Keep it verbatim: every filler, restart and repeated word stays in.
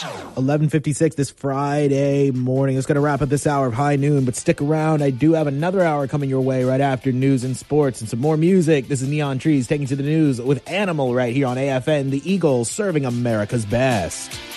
eleven fifty-six this Friday morning. It's going to wrap up this hour of High Noon, but stick around. I do have another hour coming your way right after news and sports and some more music. This is Neon Trees taking to the news with Animal right here on A F N, the Eagles serving America's best.